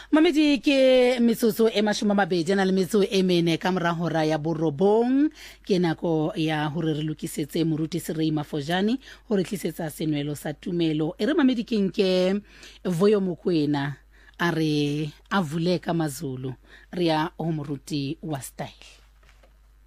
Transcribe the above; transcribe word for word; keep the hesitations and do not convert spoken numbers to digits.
Mamedi ke metsotso e mashome a mabedi na le metso e mene ka mora hora ya borobong ke nako ya hore re lokisetse moruti Serei Mafojane hore tlisetsa senwelo sa tumelo e re mamedi ke nke Voyo Mokoena a re avule ka mazulu re ya ho moruti wa style.